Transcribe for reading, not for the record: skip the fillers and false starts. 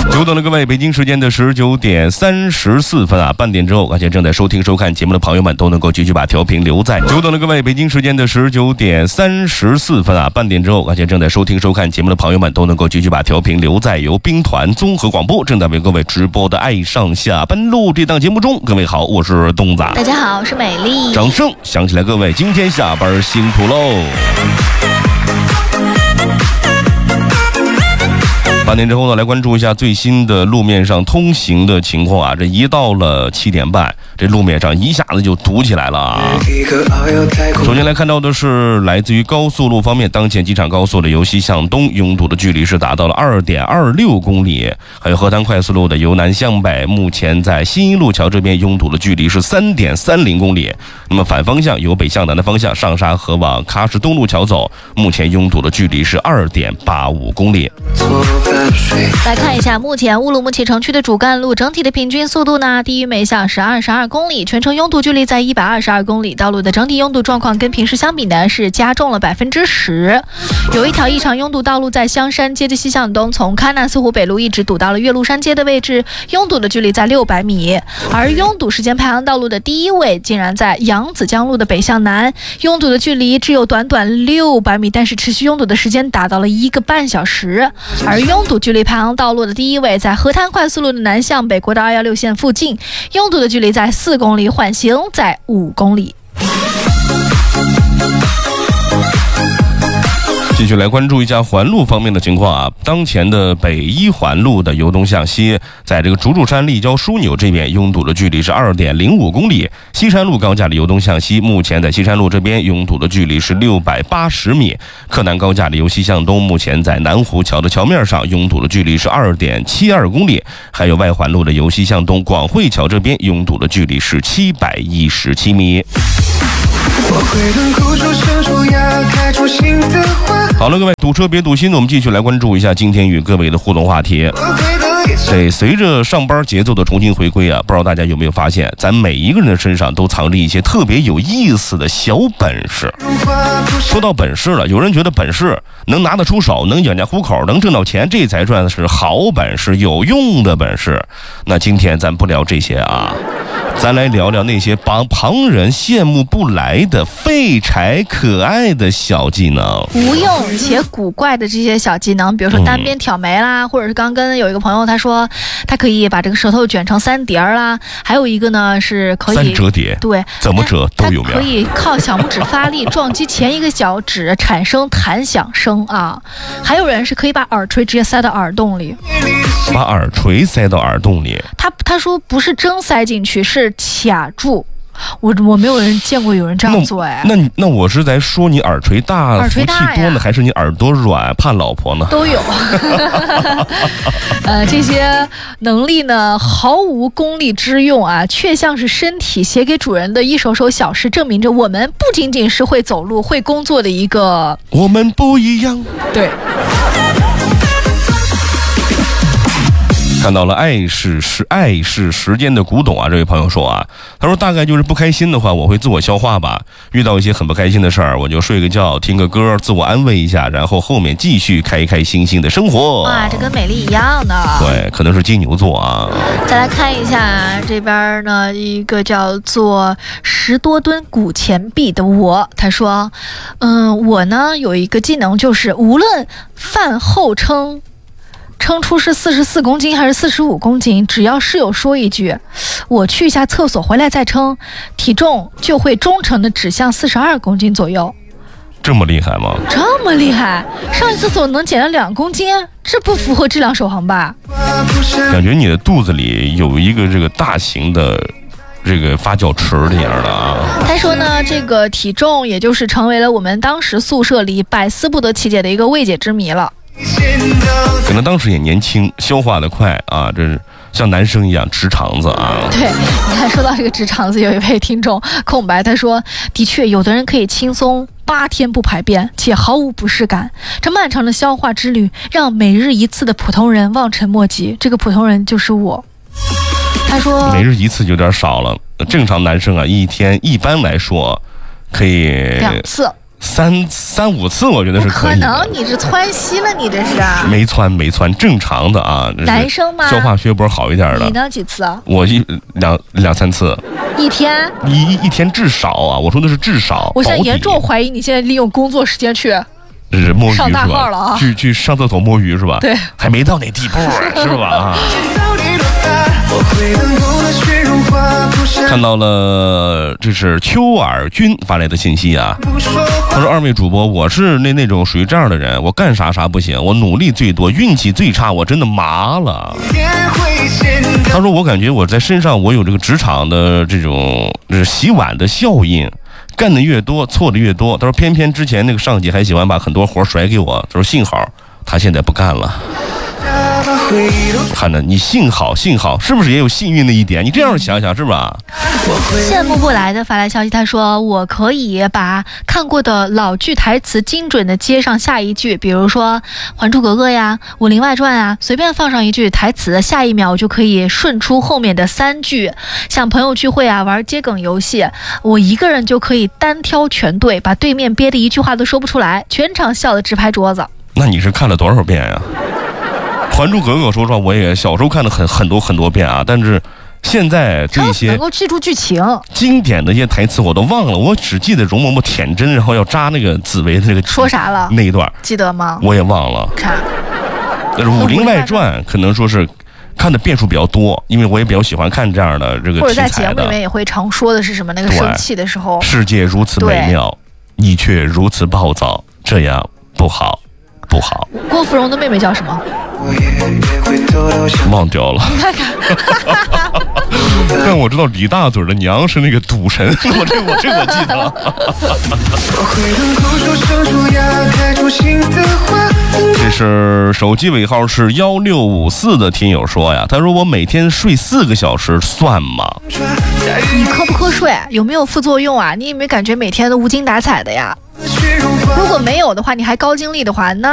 久等了各位，北京时间的19点34分啊，半点之后，感谢正在收听收看节目的朋友们都能够继续把调频留在。久等了各位，北京时间的19点34分啊，半点之后，感谢正在收听收看节目的朋友们都能够继续把调频留在由兵团综合广播正在为各位直播的《爱上下班路》这档节目中。各位好，我是东子。 大家好，我是美丽。 掌声响起来，各位今天下班辛苦喽。8点之后呢，来关注一下最新的路面上通行的情况啊。这一到了7点半，这路面上一下子就堵起来了啊。首先来看到的是来自于高速路方面，当前机场高速的由西向东拥堵的距离是达到了2.26公里，还有河滩快速路的由南向北，目前在新一路桥这边拥堵的距离是3.30公里。那么反方向由北向南的方向上沙河往喀什东路桥走，目前拥堵的距离是2.85公里。 来看一下，目前乌鲁木齐城区的主干路整体的平均速度呢，低于每小时22公里，全程拥堵距离在122公里。道路的整体拥堵状况跟平时相比呢，是加重了10%。有一条异常拥堵道路在香山街的西向东，从喀纳斯湖北路一直堵到了岳麓山街的位置，拥堵的距离在600米。而拥堵时间排行道路的第一位竟然在扬子江路的北向南，拥堵的距离只有短短600米，但是持续拥堵的时间达到了1个半小时。而拥堵距离排行道路的第一位在河滩快速路的南向北国道216线附近，拥堵的距离在4公里，缓行在5公里。 继续来关注一下环路方面的情况啊。当前的北一环路的由东向西，在这个竹竹山立交枢纽这边拥堵的距离是2.05公里。西山路高架的由东向西，目前在西山路这边拥堵的距离是680米。克南高架的由西向东，目前在南湖桥的桥面上拥堵的距离是2.72公里。还有外环路的由西向东广汇桥这边拥堵的距离是717米。好了，各位，堵车别堵心，我们继续来关注一下今天与各位的互动话题。随着上班节奏的重新回归啊，不知道大家有没有发现，咱每一个人的身上都藏着一些特别有意思的小本事。说到本事了，有人觉得本事能拿得出手，能养家糊口，能挣到钱，这才算是好本事，有用的本事。那今天咱不聊这些啊，咱来聊聊那些旁人羡慕不来的废柴可爱的小技能， 无用且古怪的这些小技能，比如说单边挑眉啦，或者是刚跟有一个朋友他说他可以把这个舌头卷成3叠啦，还有一个呢是可以 3折叠，对，怎么折都有面， 可以靠小拇指发力撞击前一个脚趾产生弹响声啊。还有人是可以把耳垂直接塞到耳洞里， 把耳垂塞到耳洞里， 他说不是真塞进去，是卡住。我没有人见过有人这样做哎。 那我是在说你耳垂大、福气多呢，还是你耳朵软怕老婆呢？ 都有。这些能力呢毫无功利之用啊，却像是身体写给主人的一首首小诗，证明着我们不仅仅是会走路、会工作的一个。 我们不一样。 对。 看到了爱是时间的古董啊，这位朋友说啊，他说大概就是不开心的话，我会自我消化吧。遇到一些很不开心的事儿，我就睡个觉，听个歌，自我安慰一下，然后后面继续开开心心的生活。 哇，这跟美丽一样的。 对，可能是金牛座啊。 再来看一下这边呢，一个叫做10多吨古钱币的我，他说，我呢有一个技能，就是无论饭后称出是44公斤还是45公斤，只要室友说一句我去一下厕所回来再称，体重就会忠诚的指向42公斤左右。 这么厉害吗？ 这么厉害，上一次总能减了2公斤，这不符合质量守恒吧？ 感觉你的肚子里有一个这个大型的这个发酵池这样的啊。 他说呢，这个体重也就是成为了我们当时宿舍里百思不得其解的一个未解之谜了。 可能当时也年轻，消化的快啊，这是像男生一样直肠子啊。 对，你看说到这个直肠子，有一位听众空白，他说的确有的人可以轻松8天不排便且毫无不适感，这漫长的消化之旅让每日一次的普通人望尘莫及，这个普通人就是我。他说每日一次有点少了，正常男生啊一天一般来说可以三五次，我觉得是可以的。 不可能，你是窜稀了，你这是？ 没窜，正常的啊。 男生吗？ 消化血波好一点的。 你呢？几次？ 我两三次。 一天？ 一天至少啊，我说的是至少。 我现在严重怀疑你现在利用工作时间去摸鱼是吧？ 上大号了啊！ 去上厕所摸鱼是吧？ 对， 还没到那地步是吧？啊。看到了，这是邱尔军发来的信息啊。他说：“二位主播，我是那种属于这样的人，我干啥不行，我努力最多，运气最差，我真的麻了。”他说：“我感觉我在身上，我有这个职场的这种洗碗的效应，干的越多，错的越多。”他说：“偏偏之前那个上级还喜欢把很多活甩给我。”他说：“幸好他现在不干了。”看着你幸好，是不是也有幸运的一点？你这样想想是吧？ 羡慕不来的发来消息，他说我可以把看过的老剧台词精准的接上下一句，比如说《还珠格格》呀，《武林外传》啊，随便放上一句台词，下一秒我就可以顺出后面的3句。像朋友聚会啊，玩接梗游戏，我一个人就可以单挑全队，把对面憋的一句话都说不出来，全场笑得直拍桌子。 那你是看了多少遍呀？《还珠格格》说实话，我也小时候看了很多遍啊，但是现在这些能够记住剧情经典的一些台词我都忘了，我只记得容嬷嬷舔针然后要扎那个紫薇的那个说啥了那一段， 记得吗？ 我也忘了。 看， 但是《武林外传》可能说是看的遍数比较多，因为我也比较喜欢看这样的这个题材的。 或者在节目里面也会常说的是什么？那个生气的时候， 世界如此美妙，你却如此暴躁，这样不好。 郭芙蓉的妹妹叫什么？ 忘掉了。 你看看。 但我知道李大嘴的娘是那个赌神，我记得。这是手机尾号是1654的听友说呀，他说我每天睡4个小时算吗？ 你瞌不瞌睡？有没有副作用啊？你有没有感觉每天都无精打采的呀？如果没有的话，你还高精力的话，那